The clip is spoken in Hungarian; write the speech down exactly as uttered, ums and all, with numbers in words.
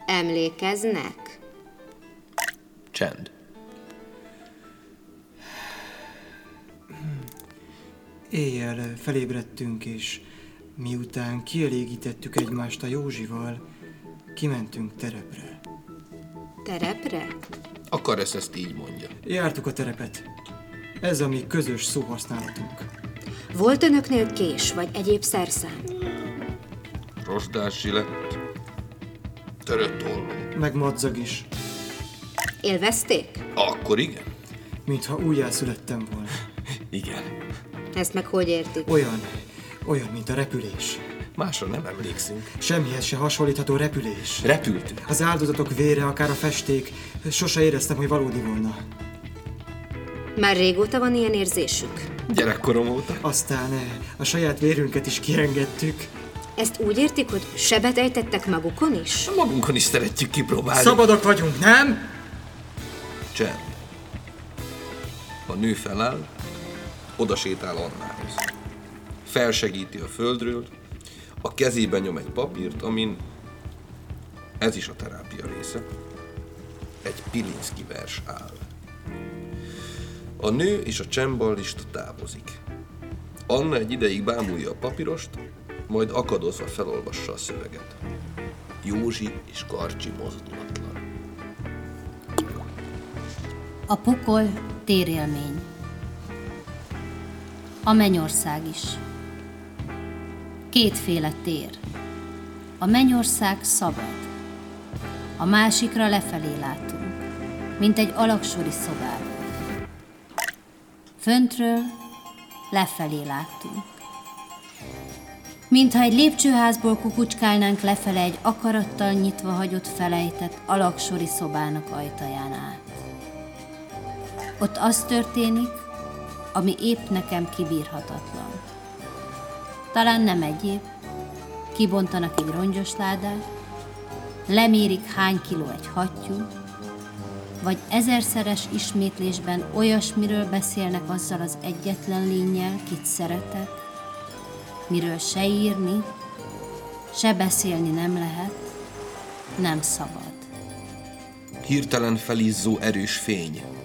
Emlékeznek? Csend. Éjjel felébredtünk, és miután kielégítettük egymást a Józsival, kimentünk terepre. Terepre? A Karesz ezt így mondja. Jártuk a terepet. Ez a mi közös szóhasználatunk. Volt önöknél kés, vagy egyéb szerszám? Rozsdás zsilett, törött olló. Meg madzag is. Élvezték? Akkor igen? Mintha újjászülettem volna. Igen. Ezt meg hogy értik? Olyan, olyan, mint a repülés. Másra nem emlékszünk. Semmihez se hasonlítható repülés. Repültünk. Az áldozatok vére, akár a festék, sose éreztem, hogy valódi volna. Már régóta van ilyen érzésük? Gyerekkorom óta. Aztán a saját vérünket is kiengedtük. Ezt úgy értik, hogy sebet ejtettek magukon is? Magunkon is szeretjük kipróbálni. Szabadok vagyunk, nem? Csend. A nő feláll, oda sétál Annához. Felsegíti a földről, a kezében nyom egy papírt, amin ez is a terápia része. Egy Pilinszky vers áll. A nő és a csemballista távozik. Anna egy ideig bámulja a papírost, majd akadozva felolvassa a szöveget. Józsi és Karcsi mozdulatlan. A pokol térélmény. A mennyország is. Kétféle tér. A mennyország szabad. A másikra lefelé látunk, mint egy alaksori szobában. Föntről lefelé láttunk. Mintha egy lépcsőházból kukucskálnánk lefele egy akarattal nyitva hagyott felejtett alaksori szobának ajtaján át. Ott az történik, ami épp nekem kibírhatatlan. Talán nem egyéb, kibontanak egy rongyos ládát, lemérik hány kiló egy hattyú, vagy ezerszeres ismétlésben olyasmiről beszélnek azzal az egyetlen lénnyel, kit szeretek, miről se írni, se beszélni nem lehet, nem szabad. Hirtelen felizzó erős fény